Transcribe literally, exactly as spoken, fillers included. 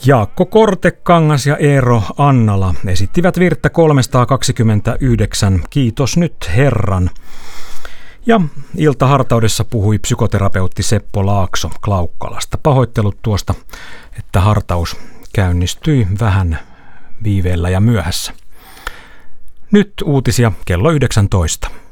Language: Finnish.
Jaakko Kortekangas ja Eero Annala esittivät virttä kolmesataakaksikymmentäyhdeksän Kiitos nyt Herran. Ja iltahartaudessa puhui psykoterapeutti Seppo Laakso Klaukkalasta. Pahoittelut tuosta, että hartaus käynnistyi vähän viiveellä ja myöhässä. Nyt uutisia kello yhdeksäntoista.